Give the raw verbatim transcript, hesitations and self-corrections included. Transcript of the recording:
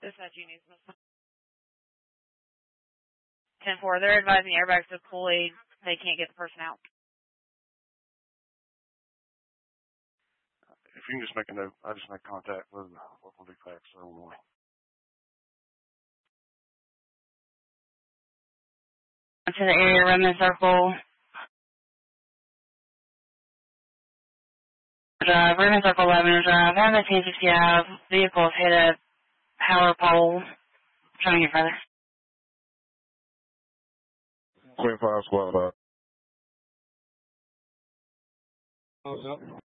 Dispatch Union. ten four, they're advising airbags deployed. They can't get the person out. If you can just make a note, I just make contact with local dispatch, Illinois. To the area, Redmond Circle. Drive, Redmond Circle, Lavender Drive, one nineteen sixty Ave. Vehicles hit a power pole. Trying to get further. Queen five, squad five. Oh, yep.